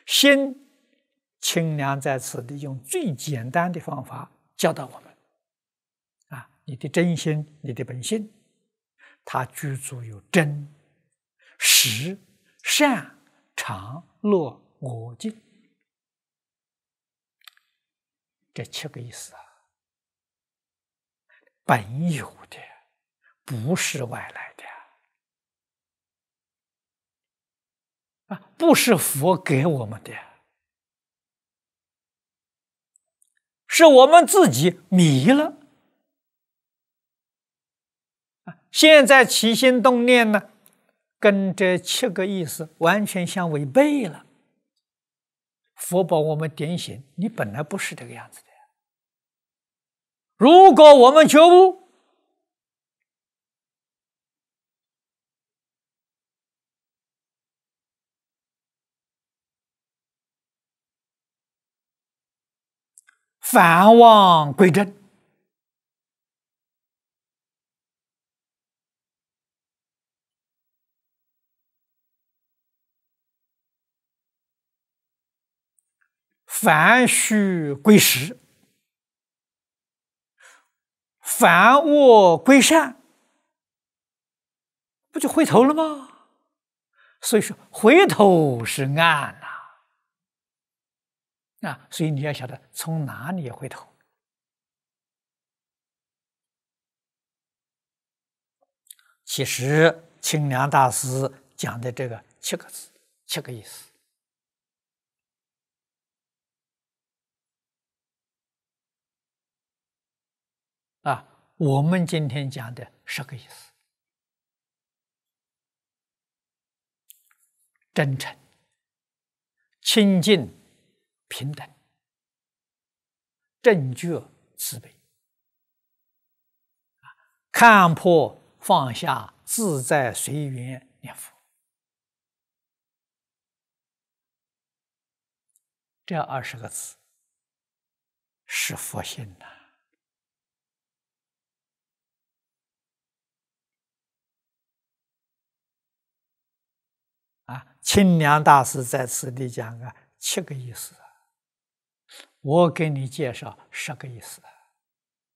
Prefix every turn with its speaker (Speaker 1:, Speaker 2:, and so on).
Speaker 1: 心，清凉在此地用最简单的方法教导我们。你的真心，你的本性，它具足有真、实、善、常、乐、我、净这7个意思本有的，不是外来的不是佛给我们的，是我们自己迷了。现在起心动念呢，跟这7个意思完全相违背了。佛把我们点醒，你本来不是这个样子的。如果我们觉悟，返妄归真，返虚归实，返恶归善，不就回头了吗？所以说回头是岸所以你要晓得从哪里回头。其实清凉大师讲的这个7个字，7个意思我们今天讲的10个意思：真诚、清净、平等、正觉、慈悲，看破放下，自在随缘念佛。这20个字是佛性清凉大师在此地讲7个意思，我给你介绍10个意思。